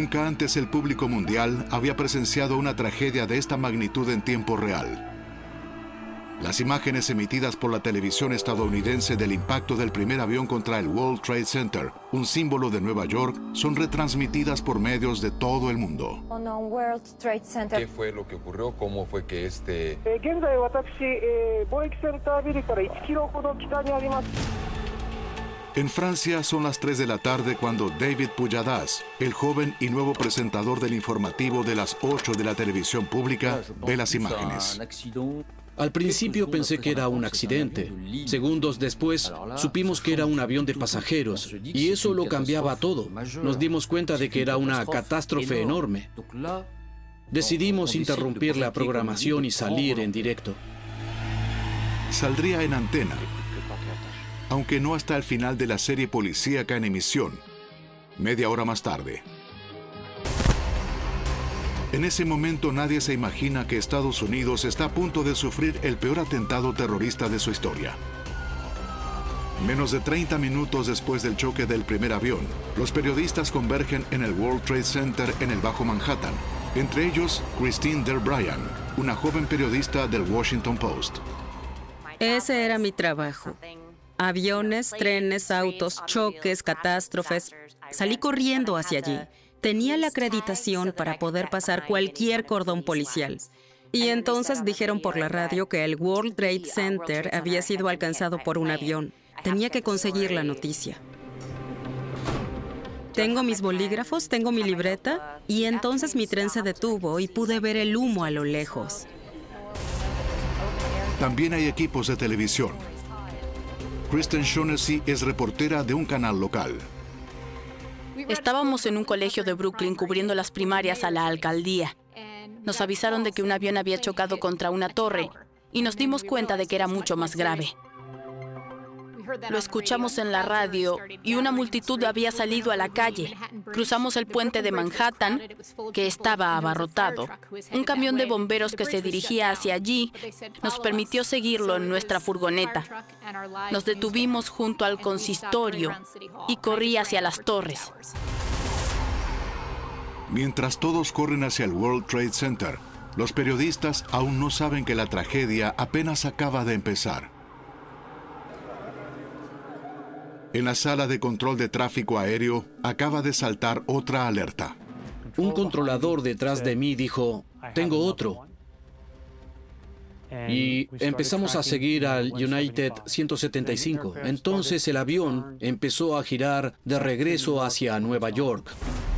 Nunca antes el público mundial había presenciado una tragedia de esta magnitud en tiempo real. Las imágenes emitidas por la televisión estadounidense del impacto del primer avión contra el World Trade Center, un símbolo de Nueva York, son retransmitidas por medios de todo el mundo. ¿Qué fue lo que ocurrió? ¿Cómo fue que En Francia son las 3 de la tarde cuando David Pujadas, el joven y nuevo presentador del informativo de las 8 de la televisión pública, ve las imágenes. Al principio pensé que era un accidente. Segundos después, supimos que era un avión de pasajeros, y eso lo cambiaba todo. Nos dimos cuenta de que era una catástrofe enorme. Decidimos interrumpir la programación y salir en directo. Saldría en antena, aunque no hasta el final de la serie policíaca en emisión, media hora más tarde. En ese momento nadie se imagina que Estados Unidos está a punto de sufrir el peor atentado terrorista de su historia. Menos de 30 minutos después del choque del primer avión, los periodistas convergen en el World Trade Center en el Bajo Manhattan, entre ellos Christine Del Bryan, una joven periodista del Washington Post. Ese era mi trabajo. Aviones, trenes, autos, choques, catástrofes. Salí corriendo hacia allí. Tenía la acreditación para poder pasar cualquier cordón policial. Y entonces dijeron por la radio que el World Trade Center había sido alcanzado por un avión. Tenía que conseguir la noticia. Tengo mis bolígrafos, tengo mi libreta, y entonces mi tren se detuvo y pude ver el humo a lo lejos. También hay equipos de televisión. Kristen Shaughnessy es reportera de un canal local. Estábamos en un colegio de Brooklyn cubriendo las primarias a la alcaldía. Nos avisaron de que un avión había chocado contra una torre y nos dimos cuenta de que era mucho más grave. Lo escuchamos en la radio y una multitud había salido a la calle. Cruzamos el puente de Manhattan, que estaba abarrotado. Un camión de bomberos que se dirigía hacia allí nos permitió seguirlo en nuestra furgoneta. Nos detuvimos junto al consistorio y corrí hacia las torres. Mientras todos corren hacia el World Trade Center, los periodistas aún no saben que la tragedia apenas acaba de empezar. En la sala de control de tráfico aéreo acaba de saltar otra alerta. Un controlador detrás de mí dijo, "Tengo otro". Y empezamos a seguir al United 175. Entonces el avión empezó a girar de regreso hacia Nueva York.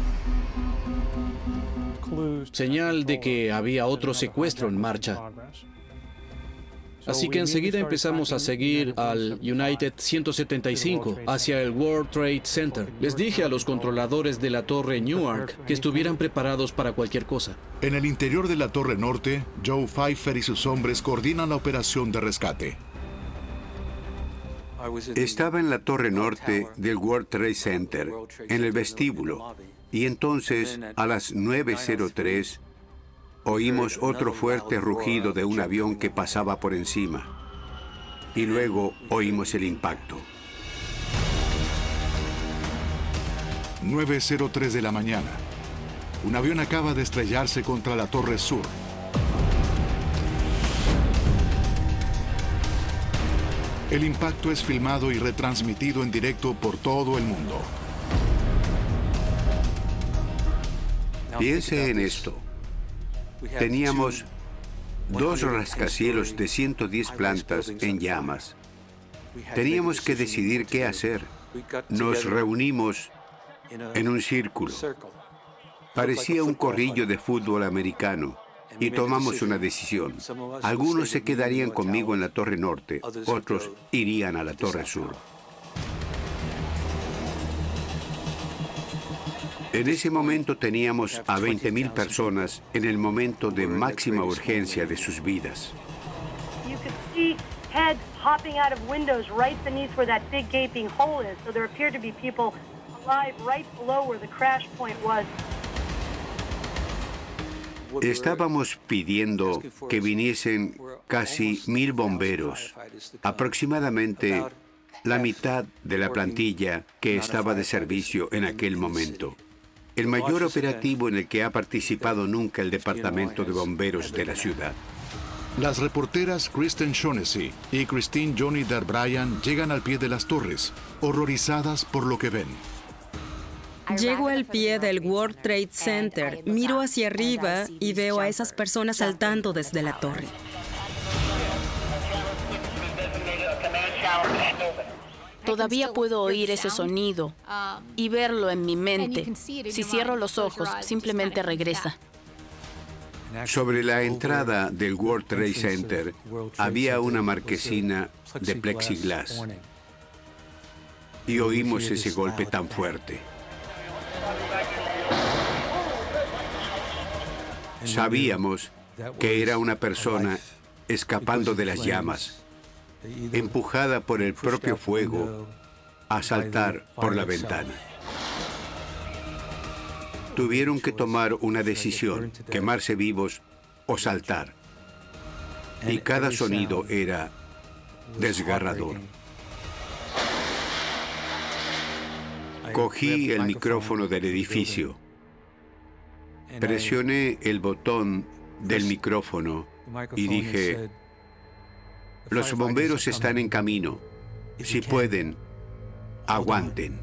Señal de que había otro secuestro en marcha. Así que enseguida empezamos a seguir al United 175 hacia el World Trade Center. Les dije a los controladores de la Torre Newark que estuvieran preparados para cualquier cosa. En el interior de la Torre Norte, Joe Pfeiffer y sus hombres coordinan la operación de rescate. Estaba en la Torre Norte del World Trade Center, en el vestíbulo, y entonces, a las 9:03, oímos otro fuerte rugido de un avión que pasaba por encima. Y luego oímos el impacto. 9:03 de la mañana. Un avión acaba de estrellarse contra la Torre Sur. El impacto es filmado y retransmitido en directo por todo el mundo. Piense en esto. Teníamos 2 rascacielos de 110 plantas en llamas. Teníamos que decidir qué hacer. Nos reunimos en un círculo. Parecía un corrillo de fútbol americano y tomamos una decisión. Algunos se quedarían conmigo en la Torre Norte, otros irían a la Torre Sur. En ese momento teníamos a 20,000 personas en el momento de máxima urgencia de sus vidas. Estábamos pidiendo que viniesen casi 1,000 bomberos, aproximadamente la mitad de la plantilla que estaba de servicio en aquel momento. el mayor operativo en el que ha participado nunca el Departamento de Bomberos de la ciudad. Las reporteras Kristen Shaughnessy y Christine Johnny Darbryan llegan al pie de las torres, horrorizadas por lo que ven. Llego al pie del World Trade Center, miro hacia arriba y veo a esas personas saltando desde la torre. Todavía puedo oír ese sonido y verlo en mi mente. Si cierro los ojos, simplemente regresa. Sobre la entrada del World Trade Center había una marquesina de plexiglas y oímos ese golpe tan fuerte. Sabíamos que era una persona escapando de las llamas, empujada por el propio fuego a saltar por la ventana. Tuvieron que tomar una decisión, quemarse vivos o saltar. Y cada sonido era desgarrador. Cogí el micrófono del edificio. Presioné el botón del micrófono y dije: los bomberos están en camino. Si pueden, aguanten.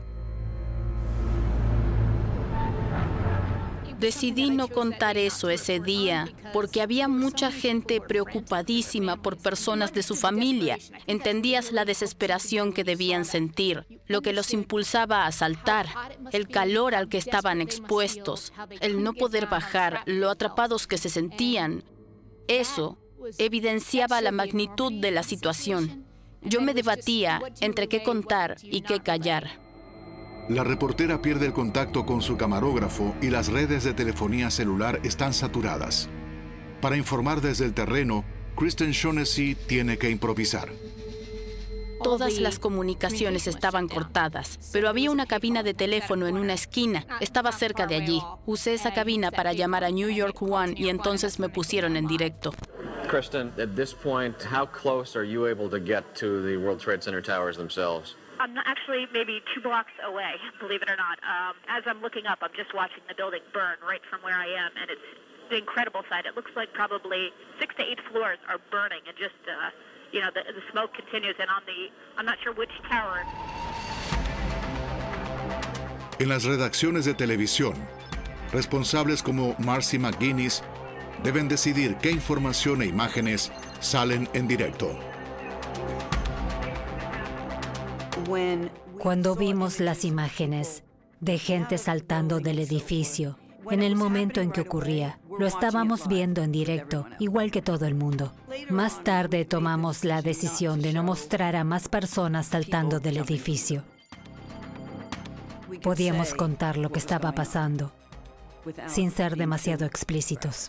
Decidí no contar eso ese día porque había mucha gente preocupadísima por personas de su familia. Entendías la desesperación que debían sentir, lo que los impulsaba a saltar, el calor al que estaban expuestos, el no poder bajar, lo atrapados que se sentían. Eso evidenciaba la magnitud de la situación. Yo me debatía entre qué contar y qué callar. La reportera pierde el contacto con su camarógrafo y las redes de telefonía celular están saturadas. Para informar desde el terreno, Kristen Shaughnessy tiene que improvisar. Todas las comunicaciones estaban cortadas, pero había una cabina de teléfono en una esquina. Estaba cerca de allí. Usé esa cabina para llamar a New York One y entonces me pusieron en directo. Kristen, at this point, how close are you able to get to the World Trade Center towers themselves? I'm actually maybe 2 blocks away, believe it or not. As I'm looking up, I'm just watching the building burn right from where I am, and it's an incredible sight. It looks like probably 6 to 8 floors are burning, and just, the smoke continues, and I'm not sure which tower. En las redacciones de televisión, responsables como Marcy McGuinness deben decidir qué información e imágenes salen en directo. Cuando vimos las imágenes de gente saltando del edificio, en el momento en que ocurría, lo estábamos viendo en directo, igual que todo el mundo. Más tarde tomamos la decisión de no mostrar a más personas saltando del edificio. Podíamos contar lo que estaba pasando, sin ser demasiado explícitos.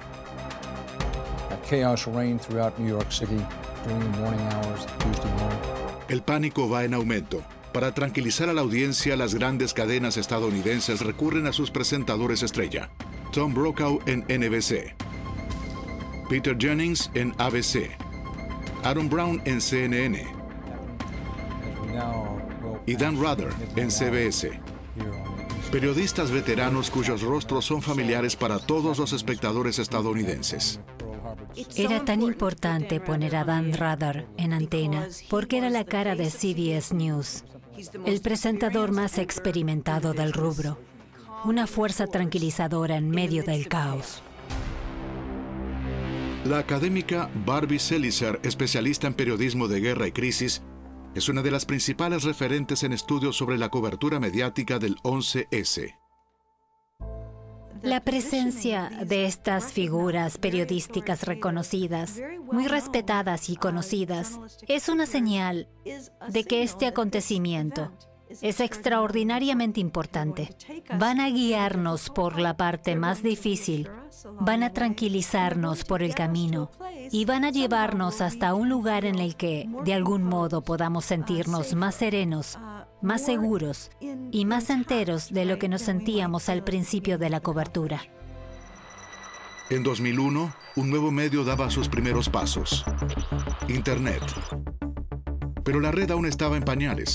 Chaos reigned throughout New York City during the morning hours Tuesday morning. El pánico va en aumento. Para tranquilizar a la audiencia, las grandes cadenas estadounidenses recurren a sus presentadores estrella. Tom Brokaw en NBC, Peter Jennings en ABC, Aaron Brown en CNN y Dan Rather en CBS. Periodistas veteranos cuyos rostros son familiares para todos los espectadores estadounidenses. Era tan importante poner a Dan Rather en antena porque era la cara de CBS News, el presentador más experimentado del rubro, una fuerza tranquilizadora en medio del caos. La académica Barbie Selizer, especialista en periodismo de guerra y crisis, es una de las principales referentes en estudios sobre la cobertura mediática del 11S. La presencia de estas figuras periodísticas reconocidas, muy respetadas y conocidas, es una señal de que este acontecimiento es extraordinariamente importante. Van a guiarnos por la parte más difícil, van a tranquilizarnos por el camino y van a llevarnos hasta un lugar en el que, de algún modo, podamos sentirnos más serenos, más seguros y más enteros de lo que nos sentíamos al principio de la cobertura. En 2001, un nuevo medio daba sus primeros pasos: Internet. Pero la red aún estaba en pañales.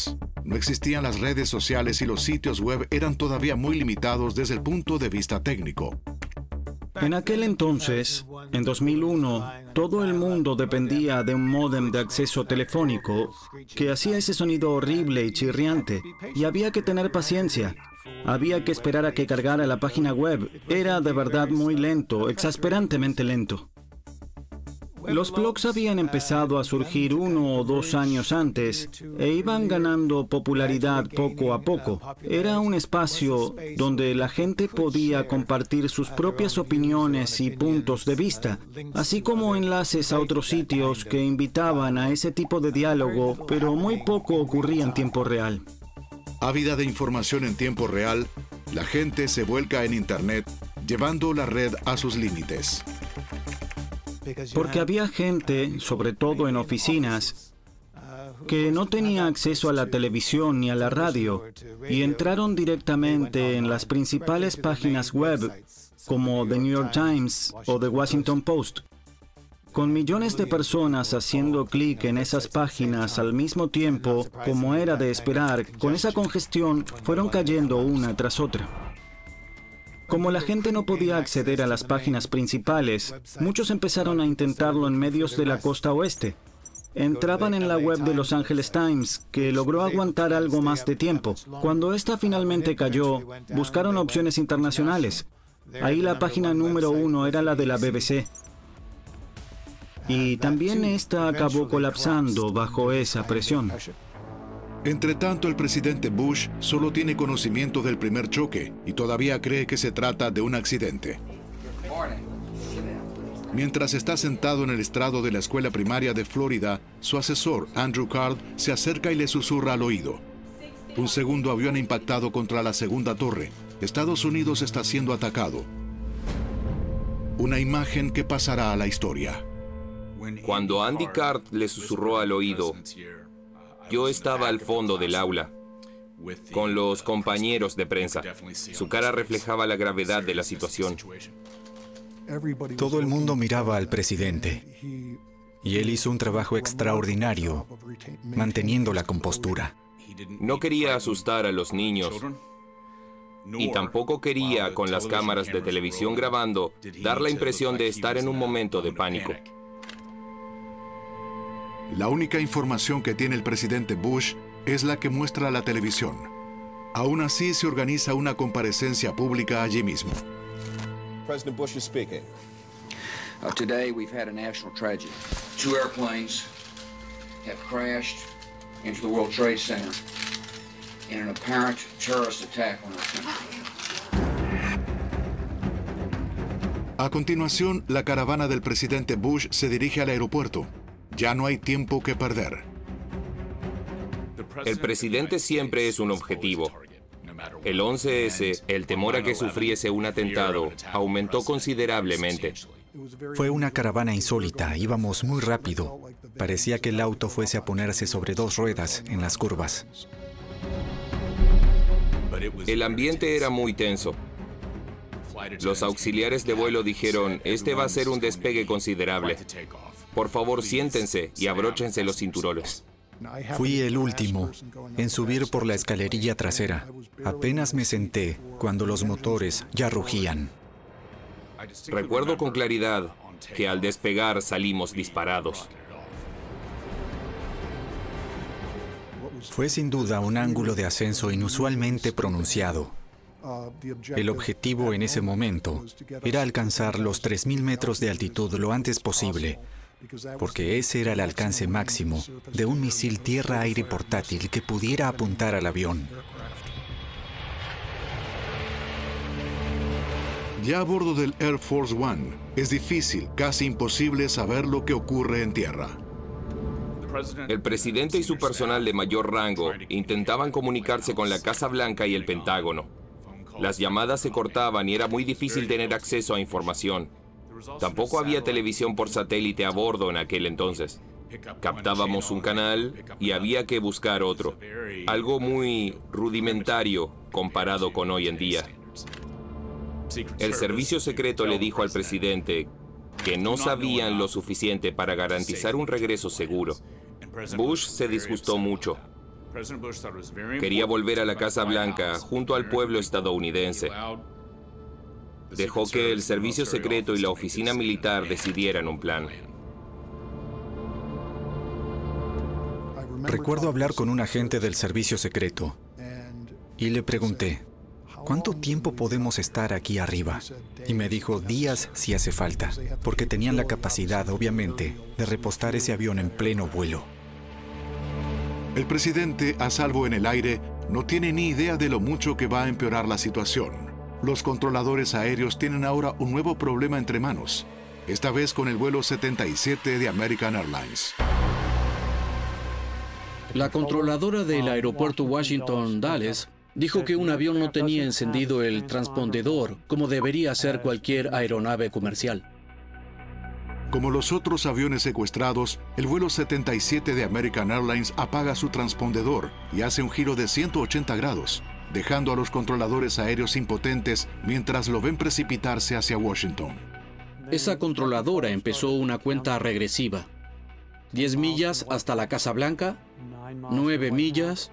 No existían las redes sociales y los sitios web eran todavía muy limitados desde el punto de vista técnico. En aquel entonces, en 2001, todo el mundo dependía de un módem de acceso telefónico que hacía ese sonido horrible y chirriante, y había que tener paciencia. Había que esperar a que cargara la página web. Era de verdad muy lento, exasperantemente lento. Los blogs habían empezado a surgir 1 o 2 años antes e iban ganando popularidad poco a poco. Era un espacio donde la gente podía compartir sus propias opiniones y puntos de vista, así como enlaces a otros sitios que invitaban a ese tipo de diálogo, pero muy poco ocurría en tiempo real. Ávida de información en tiempo real, la gente se vuelca en Internet, llevando la red a sus límites. Porque había gente, sobre todo en oficinas, que no tenía acceso a la televisión ni a la radio y entraron directamente en las principales páginas web como The New York Times o The Washington Post. Con millones de personas haciendo clic en esas páginas al mismo tiempo, como era de esperar, con esa congestión fueron cayendo una tras otra. Como la gente no podía acceder a las páginas principales, muchos empezaron a intentarlo en medios de la costa oeste. Entraban en la web de Los Angeles Times, que logró aguantar algo más de tiempo. Cuando esta finalmente cayó, buscaron opciones internacionales. Ahí la página número 1 era la de la BBC. Y también esta acabó colapsando bajo esa presión. Entretanto, el presidente Bush solo tiene conocimiento del primer choque y todavía cree que se trata de un accidente. Mientras está sentado en el estrado de la escuela primaria de Florida, su asesor, Andrew Card, se acerca y le susurra al oído. Un segundo avión ha impactado contra la segunda torre. Estados Unidos está siendo atacado. Una imagen que pasará a la historia. Cuando Andy Card le susurró al oído, yo estaba al fondo del aula, con los compañeros de prensa. Su cara reflejaba la gravedad de la situación. Todo el mundo miraba al presidente, y él hizo un trabajo extraordinario, manteniendo la compostura. No quería asustar a los niños, y tampoco quería, con las cámaras de televisión grabando, dar la impresión de estar en un momento de pánico. La única información que tiene el presidente Bush es la que muestra la televisión. Aún así, se organiza una comparecencia pública allí mismo. President Bush is speaking. Today we've had a national tragedy. 2 airplanes have crashed into the World Trade Center in an apparent terrorist attack on our country. A continuación, la caravana del presidente Bush se dirige al aeropuerto. Ya no hay tiempo que perder. El presidente siempre es un objetivo. El 11S, el temor a que sufriese un atentado, aumentó considerablemente. Fue una caravana insólita, íbamos muy rápido. Parecía que el auto fuese a ponerse sobre 2 ruedas en las curvas. El ambiente era muy tenso. Los auxiliares de vuelo dijeron, este va a ser un despegue considerable. Por favor, siéntense y abróchense los cinturones. Fui el último en subir por la escalerilla trasera. Apenas me senté cuando los motores ya rugían. Recuerdo con claridad que al despegar salimos disparados. Fue sin duda un ángulo de ascenso inusualmente pronunciado. El objetivo en ese momento era alcanzar los 3.000 metros de altitud lo antes posible, porque ese era el alcance máximo de un misil tierra-aire portátil que pudiera apuntar al avión. Ya a bordo del Air Force One, es difícil, casi imposible saber lo que ocurre en tierra. El presidente y su personal de mayor rango intentaban comunicarse con la Casa Blanca y el Pentágono. Las llamadas se cortaban y era muy difícil tener acceso a información. Tampoco había televisión por satélite a bordo en aquel entonces. Captábamos un canal y había que buscar otro. Algo muy rudimentario comparado con hoy en día. El servicio secreto le dijo al presidente que no sabían lo suficiente para garantizar un regreso seguro. Bush se disgustó mucho. Quería volver a la Casa Blanca junto al pueblo estadounidense. Dejó que el servicio secreto y la oficina militar decidieran un plan. Recuerdo hablar con un agente del servicio secreto y le pregunté, ¿cuánto tiempo podemos estar aquí arriba? Y me dijo, días si hace falta, porque tenían la capacidad, obviamente, de repostar ese avión en pleno vuelo. El presidente, a salvo en el aire, no tiene ni idea de lo mucho que va a empeorar la situación. Los controladores aéreos tienen ahora un nuevo problema entre manos, esta vez con el vuelo 77 de American Airlines. La controladora del aeropuerto Washington Dulles dijo que un avión no tenía encendido el transpondedor como debería hacer cualquier aeronave comercial. Como los otros aviones secuestrados, el vuelo 77 de American Airlines apaga su transpondedor y hace un giro de 180 grados, dejando a los controladores aéreos impotentes mientras lo ven precipitarse hacia Washington. Esa controladora empezó una cuenta regresiva. 10 millas hasta la Casa Blanca, 9 millas,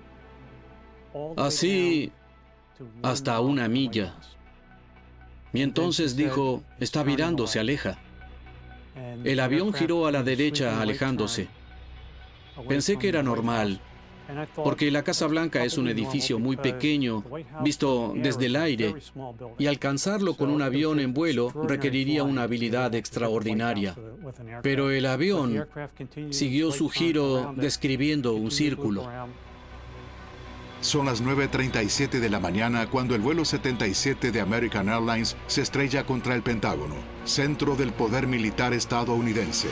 así hasta 1 milla. Y entonces dijo, está virando, se aleja. El avión giró a la derecha, alejándose. Pensé que era normal, porque la Casa Blanca es un edificio muy pequeño, visto desde el aire, y alcanzarlo con un avión en vuelo requeriría una habilidad extraordinaria. Pero el avión siguió su giro describiendo un círculo. Son las 9:37 de la mañana cuando el vuelo 77 de American Airlines se estrella contra el Pentágono, centro del poder militar estadounidense.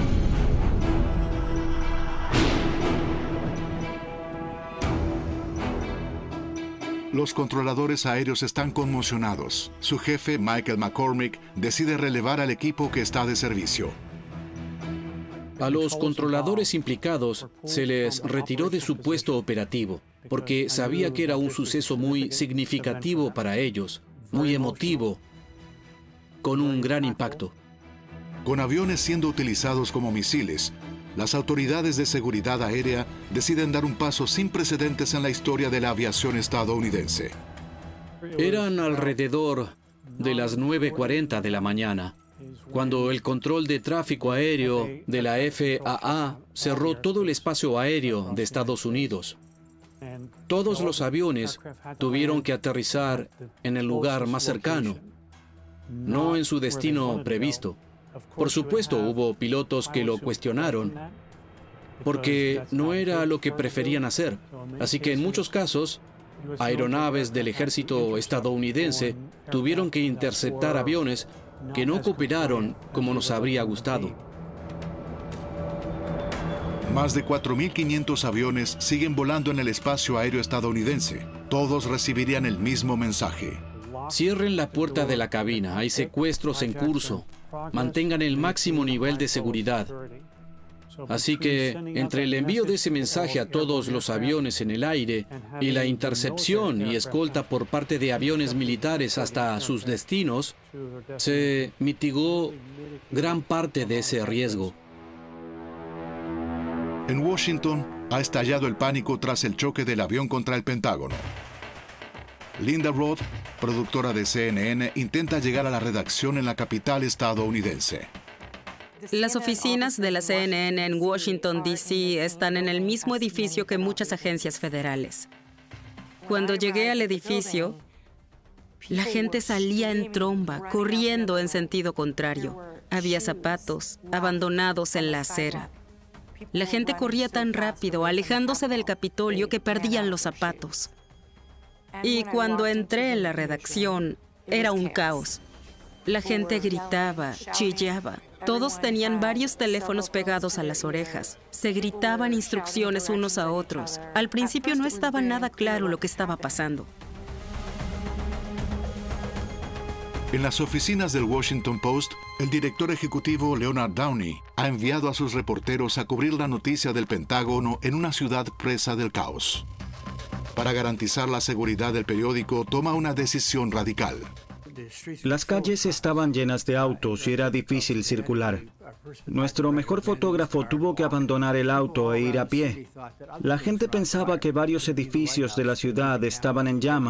Los controladores aéreos están conmocionados. Su jefe, Michael McCormick, decide relevar al equipo que está de servicio. A los controladores implicados se les retiró de su puesto operativo, porque sabía que era un suceso muy significativo para ellos, muy emotivo, con un gran impacto. Con aviones siendo utilizados como misiles, las autoridades de seguridad aérea deciden dar un paso sin precedentes en la historia de la aviación estadounidense. Eran alrededor de las 9:40 de la mañana, cuando el control de tráfico aéreo de la FAA cerró todo el espacio aéreo de Estados Unidos. Todos los aviones tuvieron que aterrizar en el lugar más cercano, no en su destino previsto. Por supuesto, hubo pilotos que lo cuestionaron, porque no era lo que preferían hacer. Así que en muchos casos, aeronaves del ejército estadounidense tuvieron que interceptar aviones que no cooperaron como nos habría gustado. Más de 4.500 aviones siguen volando en el espacio aéreo estadounidense. Todos recibirían el mismo mensaje. Cierren la puerta de la cabina, hay secuestros en curso. Mantengan el máximo nivel de seguridad. Así que, entre el envío de ese mensaje a todos los aviones en el aire y la intercepción y escolta por parte de aviones militares hasta sus destinos, se mitigó gran parte de ese riesgo. En Washington ha estallado el pánico tras el choque del avión contra el Pentágono. Linda Roth, productora de CNN, intenta llegar a la redacción en la capital estadounidense. Las oficinas de la CNN en Washington, D.C. están en el mismo edificio que muchas agencias federales. Cuando llegué al edificio, la gente salía en tromba, corriendo en sentido contrario. Había zapatos abandonados en la acera. La gente corría tan rápido, alejándose del Capitolio, que perdían los zapatos. Y cuando entré en la redacción, era un caos. La gente gritaba, chillaba. Todos tenían varios teléfonos pegados a las orejas. Se gritaban instrucciones unos a otros. Al principio no estaba nada claro lo que estaba pasando. En las oficinas del Washington Post, el director ejecutivo Leonard Downey ha enviado a sus reporteros a cubrir la noticia del Pentágono en una ciudad presa del caos. Para garantizar la seguridad del periódico, toma una decisión radical. Las calles estaban llenas de autos y era difícil circular. Nuestro mejor fotógrafo tuvo que abandonar el auto e ir a pie. La gente pensaba que varios edificios de la ciudad estaban en llamas.